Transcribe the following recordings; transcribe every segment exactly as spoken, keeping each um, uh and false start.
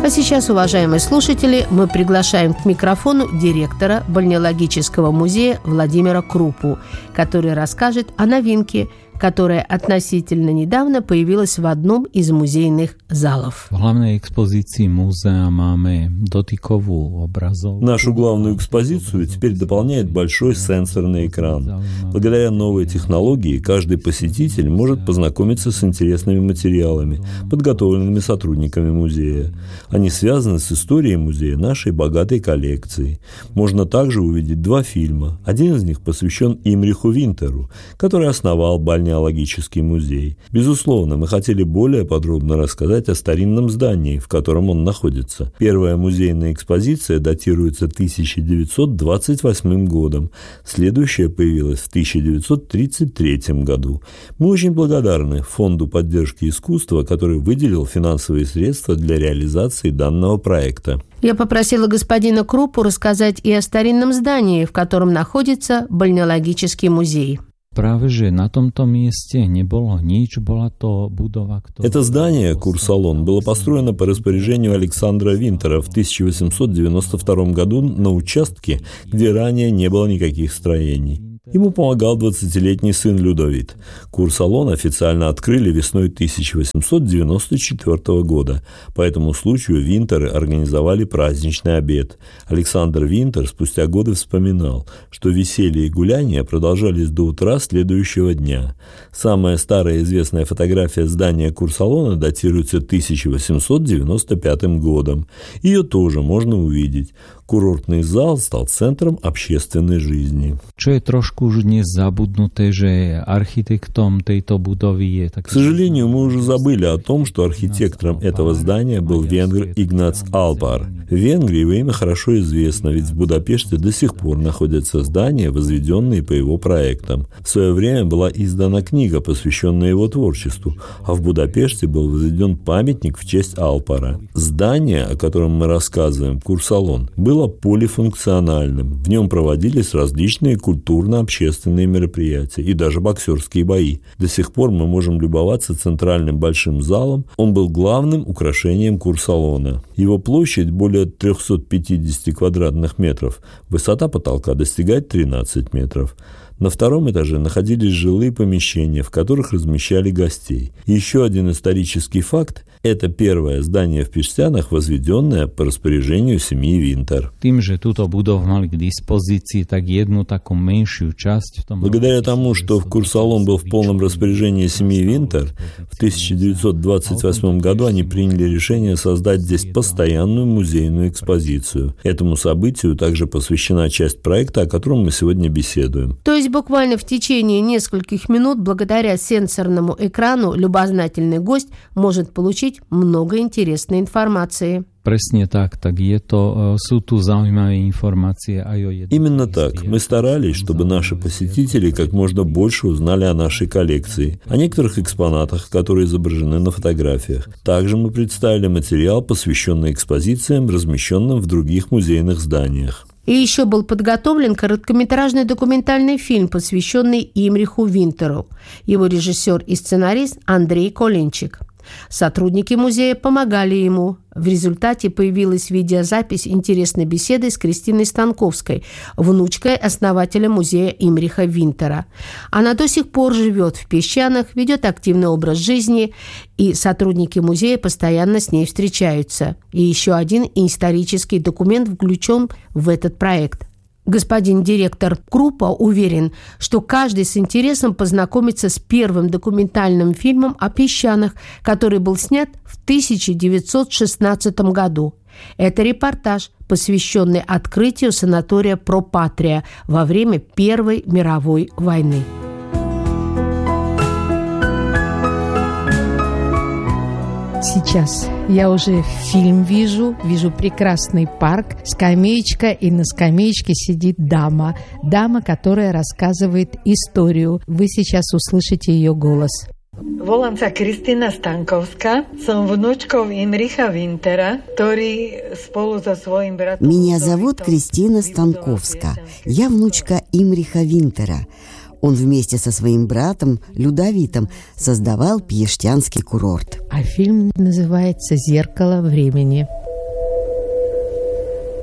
А сейчас, уважаемые слушатели, мы приглашаем к микрофону директора Бальнеологического музея Владимира Крупу, который расскажет о новинке, которая относительно недавно появилась в одном из музейных залов. В главной экспозиции музея máme дотиковую образовку. Нашу главную экспозицию теперь дополняет большой сенсорный экран. Благодаря новой технологии каждый посетитель может познакомиться с интересными материалами, подготовленными сотрудниками музея. Они связаны с историей музея, нашей богатой коллекции. Можно также увидеть два фильма. Один из них посвящен Имриху Винтеру, который основал Бальнеологический музей. Безусловно, мы хотели более подробно рассказать о старинном здании, в котором он находится. Первая музейная экспозиция датируется тысяча девятьсот двадцать восьмым годом. Следующая появилась в тысяча девятьсот тридцать третьем году. Мы очень благодарны Фонду поддержки искусства, который выделил финансовые средства для реализации данного проекта. Я попросила господина Крупу рассказать и о старинном здании, в котором находится Бальнеологический музей. Práve že na tomto mieste nebolo nič, bola to budova, ktorá... Это здание, курсалон, было построено по распоряжению Александра Винтера в тысяча восемьсот девяносто втором году на участке, где ранее не было никаких строений. Ему помогал двадцатилетний сын Людовит. Курсалон официально открыли весной тысяча восемьсот девяносто четвёртого года. По этому случаю Винтеры организовали праздничный обед. Александр Винтер спустя годы вспоминал, что веселье и гуляния продолжались до утра следующего дня. Самая старая известная фотография здания Курсалона датируется тысяча восемьсот девяносто пятым годом. Ее тоже можно увидеть. Курортный зал стал центром общественной жизни. Čo je trošku už dnes zabudnuté, že architektom tejto budovy je... К сожалению, мы уже забыли о том, что архитектором этого здания был венгр Игнац Алпар. В Венгрии его имя хорошо известно, ведь в Будапеште до сих пор находятся здания, возведенные по его проектам. В свое время была издана книга, посвященная его творчеству, а в Будапеште был возведен памятник в честь Алпара. Здание, о котором мы рассказываем, Курсалон, было было полифункциональным. В нем проводились различные культурно-общественные мероприятия и даже боксерские бои. До сих пор мы можем любоваться центральным большим залом. Он был главным украшением Курсалона. Его площадь более триста пятьдесят квадратных метров. Высота потолка достигает тринадцать метров. На втором этаже находились жилые помещения, в которых размещали гостей. Еще один исторический факт – это первое здание в Пештянах, возведенное по распоряжению семьи Винтер. Благодаря тому, что в Курсалон был в полном распоряжении семьи Винтер, в тысяча девятьсот двадцать восьмом году они приняли решение создать здесь постоянную музейную экспозицию. Этому событию также посвящена часть проекта, о котором мы сегодня беседуем. То есть буквально в течение нескольких минут, благодаря сенсорному экрану, любознательный гость может получить много интересной информации. Presne tak, tak je to, sú tu zaujímavé informácie aj o jednom. Именно так. Мы старались, чтобы наши посетители как можно больше узнали о нашей коллекции, о некоторых экспонатах, которые изображены на фотографиях. Также мы представили материал, посвященный экспозициям, размещенным в других музейных зданиях. И еще был подготовлен короткометражный документальный фильм, посвященный Имриху Винтеру. Его режиссер и сценарист Андрей Коленчик. Сотрудники музея помогали ему. В результате появилась видеозапись интересной беседы с Кристиной Станковской, внучкой основателя музея Имриха Винтера. Она до сих пор живет в Песчанах, ведет активный образ жизни, и сотрудники музея постоянно с ней встречаются. И еще один исторический документ включен в этот проект. Господин директор Крупа уверен, что каждый с интересом познакомится с первым документальным фильмом о песчанах, который был снят в тысяча девятьсот шестнадцатом году. Это репортаж, посвященный открытию санатория Пропатрия во время Первой мировой войны. Сейчас я уже фильм вижу, вижу прекрасный парк, скамеечка, и на скамеечке сидит дама. Дама, которая рассказывает историю. Вы сейчас услышите ее голос. Volám sa Kristina Stankovská, som внучkou Imricha Wintera, ktorý spolu so svojím bratom... Меня зовут Кристина Станковска. Я внучка Имриха Винтера. Он вместе со своим братом Людовитом создавал Пештянский курорт. А фильм называется «Зеркало времени».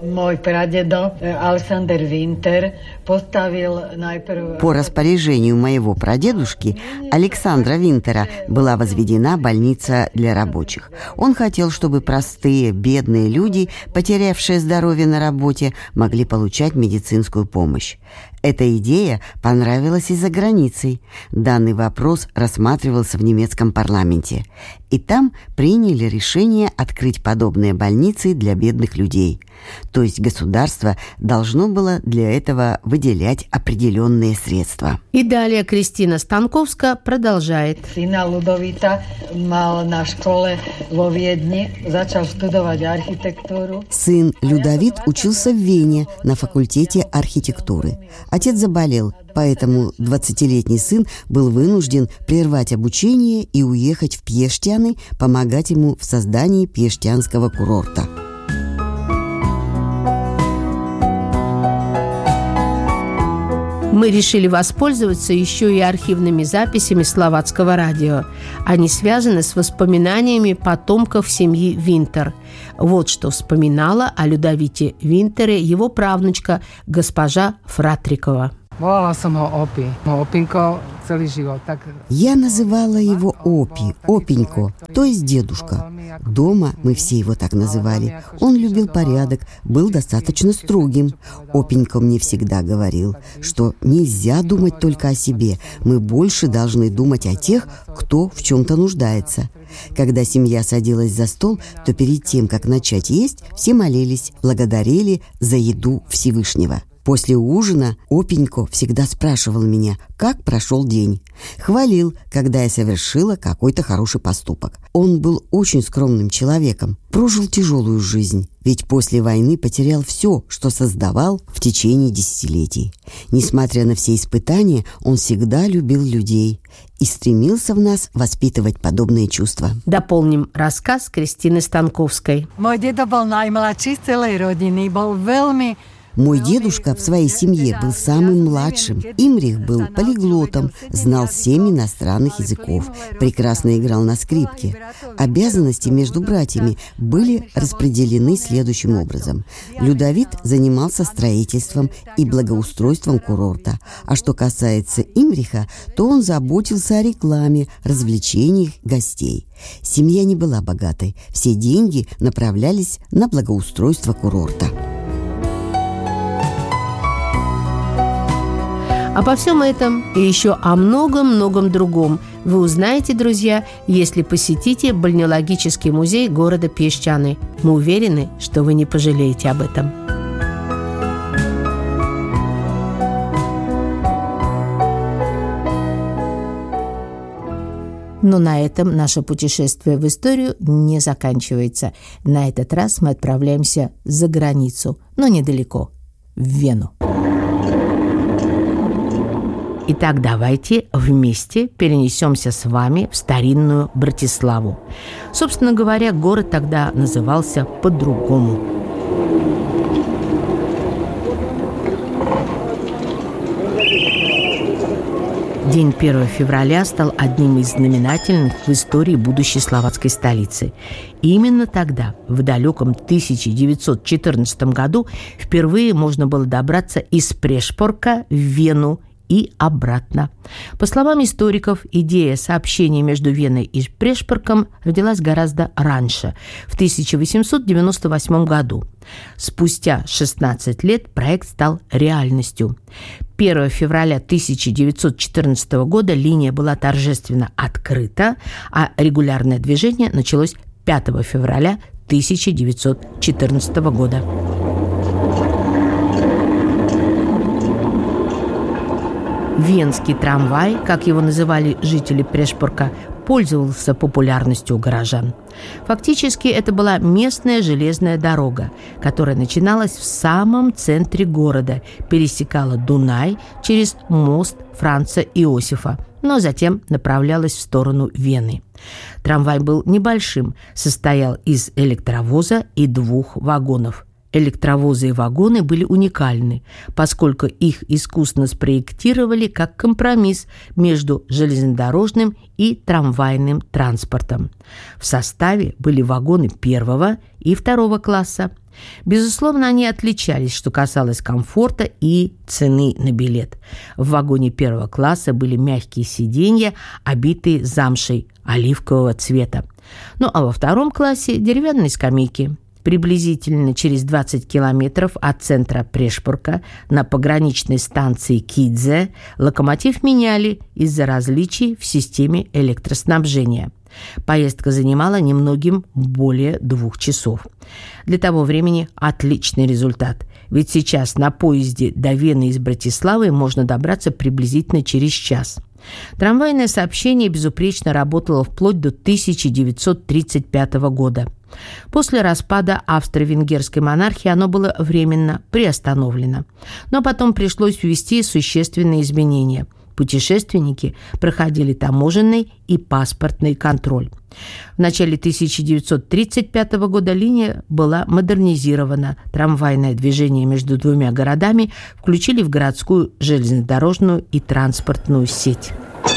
Мой прадедо Александр Винтер поставил najprv... По распоряжению моего прадедушки Александра Винтера была возведена больница для рабочих. Он хотел, чтобы простые, бедные люди, потерявшие здоровье на работе, могли получать медицинскую помощь. Эта идея понравилась и за границей. Данный вопрос рассматривался в немецком парламенте. И там приняли решение открыть подобные больницы для бедных людей. То есть государство должно было для этого выделять определенные средства. И далее Кристина Станковска продолжает. Сына Людовита мал на школе во Вьедни, начал студовать архитектуру. Сын Людовит учился в Вене на факультете архитектуры. Отец заболел, поэтому двадцатилетний сын был вынужден прервать обучение и уехать в Пьештяны, помогать ему в создании пьештянского курорта. Мы решили воспользоваться еще и архивными записями словацкого радио. Они связаны с воспоминаниями потомков семьи Винтер. Вот что вспоминала о Людовите Винтере его правнучка госпожа Фратрикова. Я называла его Опи, Опенько, то есть дедушка. Дома мы все его так называли. Он любил порядок, был достаточно строгим. Опенько мне всегда говорил, что нельзя думать только о себе. Мы больше должны думать о тех, кто в чем-то нуждается. Когда семья садилась за стол, то перед тем, как начать есть, все молились, благодарили за еду Всевышнего. После ужина Опенько всегда спрашивал меня, как прошел день. Хвалил, когда я совершила какой-то хороший поступок. Он был очень скромным человеком, прожил тяжелую жизнь, ведь после войны потерял все, что создавал в течение десятилетий. Несмотря на все испытания, он всегда любил людей и стремился в нас воспитывать подобные чувства. Дополним рассказ Кристины Станковской. Мой дедо был наимладший из целой родины, был veľmi... Мой дедушка в своей семье был самым младшим. Имрих был полиглотом, знал семь иностранных языков, прекрасно играл на скрипке. Обязанности между братьями были распределены следующим образом. Людовит занимался строительством и благоустройством курорта. А что касается Имриха, то он заботился о рекламе, развлечениях гостей. Семья не была богатой. Все деньги направлялись на благоустройство курорта. Обо всем этом и еще о многом-многом другом вы узнаете, друзья, если посетите Бальнеологический музей города Пьештяны. Мы уверены, что вы не пожалеете об этом. Но на этом наше путешествие в историю не заканчивается. На этот раз мы отправляемся за границу, но недалеко, в Вену. Итак, давайте вместе перенесемся с вами в старинную Братиславу. Собственно говоря, город тогда назывался по-другому. День первого февраля стал одним из знаменательных в истории будущей словацкой столицы. И именно тогда, в далеком тысяча девятьсот четырнадцатом году, впервые можно было добраться из Прешпорка в Вену и обратно. По словам историков, идея сообщения между Веной и Прешпорком родилась гораздо раньше, в тысяча восемьсот девяносто восьмом году. Спустя шестнадцать лет проект стал реальностью. первого февраля тысяча девятьсот четырнадцатого года линия была торжественно открыта, а регулярное движение началось пятого февраля тысяча девятьсот четырнадцатого года. Венский трамвай, как его называли жители Прешпорка, пользовался популярностью у горожан. Фактически это была местная железная дорога, которая начиналась в самом центре города, пересекала Дунай через мост Франца Иосифа, но затем направлялась в сторону Вены. Трамвай был небольшим, состоял из электровоза и двух вагонов. Электровозы и вагоны были уникальны, поскольку их искусно спроектировали как компромисс между железнодорожным и трамвайным транспортом. В составе были вагоны первого и второго класса, Безусловно, они отличались, что касалось комфорта и цены на билет. В вагоне первого класса были мягкие сиденья, обитые замшей оливкового цвета. Ну а во втором классе деревянные скамейки. Приблизительно через двадцать километров от центра Прешпурка на пограничной станции Кидзе локомотив меняли из-за различий в системе электроснабжения. Поездка занимала немногим более двух часов. Для того времени отличный результат, ведь сейчас на поезде до Вены из Братиславы можно добраться приблизительно через час. Трамвайное сообщение безупречно работало вплоть до тысяча девятьсот тридцать пятого года. После распада австро-венгерской монархии оно было временно приостановлено, но потом пришлось ввести существенные изменения. Путешественники проходили таможенный и паспортный контроль. В начале тысяча девятьсот тридцать пятого года линия была модернизирована. Трамвайное движение между двумя городами включили в городскую железнодорожную и транспортную сеть.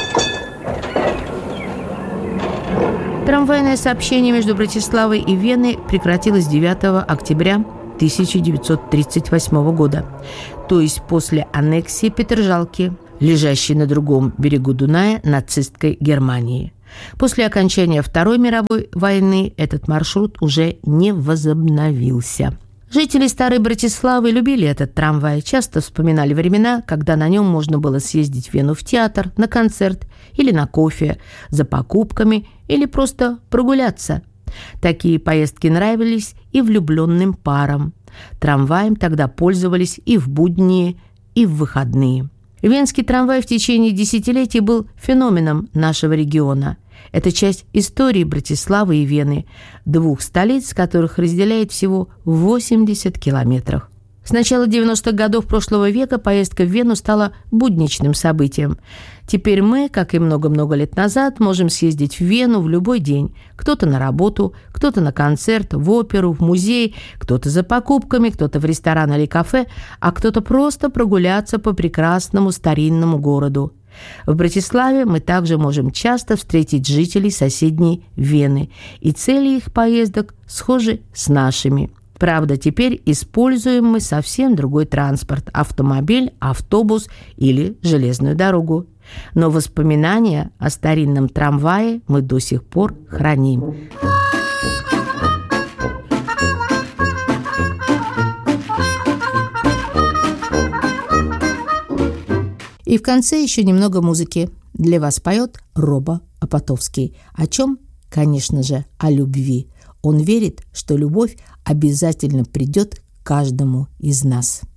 Трамвайное сообщение между Братиславой и Веной прекратилось девятого октября тысяча девятьсот тридцать восьмого года, то есть после аннексии Петержалки, лежащей на другом берегу Дуная нацистской Германии. После окончания Второй мировой войны этот маршрут уже не возобновился. Жители Старой Братиславы любили этот трамвай, часто вспоминали времена, когда на нем можно было съездить в Вену в театр, на концерт или на кофе, за покупками или просто прогуляться. Такие поездки нравились и влюбленным парам. Трамваем тогда пользовались и в будние, и в выходные. Венский трамвай в течение десятилетий был феноменом нашего региона. Это часть истории Братиславы и Вены, двух столиц, которых разделяет всего восемьдесят километров. С начала девяностых годов прошлого века поездка в Вену стала будничным событием. Теперь мы, как и много-много лет назад, можем съездить в Вену в любой день. Кто-то на работу, кто-то на концерт, в оперу, в музей, кто-то за покупками, кто-то в ресторан или кафе, а кто-то просто прогуляться по прекрасному старинному городу. В Братиславе мы также можем часто встретить жителей соседней Вены, и цели их поездок схожи с нашими. Правда, теперь используем мы совсем другой транспорт – автомобиль, автобус или железную дорогу. Но воспоминания о старинном трамвае мы до сих пор храним. И в конце еще немного музыки. Для вас поет Роба Опатовский. О чем? Конечно же, о любви. Он верит, что любовь обязательно придет к каждому из нас.